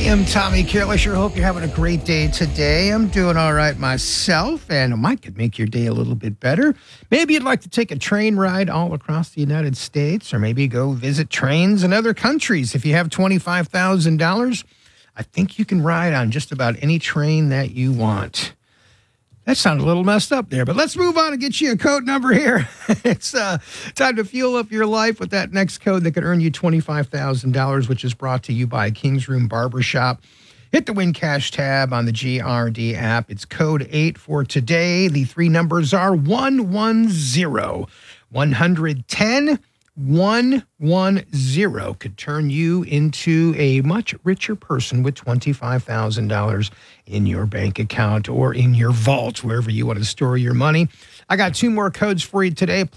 am Tommy Carroll. I sure hope you're having a great day today. I'm doing all right myself, and I might could make your day a little bit better. Maybe you'd like to take a train ride all across the United States, or maybe go visit trains in other countries. If you have $25,000, I think you can ride on just about any train that you want. That sounded a little messed up there, but let's move on and get you a code number here. It's time to fuel up your life with that next code that could earn you $25,000, which is brought to you by King's Room Barbershop. Hit the Win Cash tab on the GRD app. It's code 8 for today. The three numbers are 110. 110. 110 could turn you into a much richer person with $25,000 in your bank account or in your vault, wherever you want to store your money. I got two more codes for you today.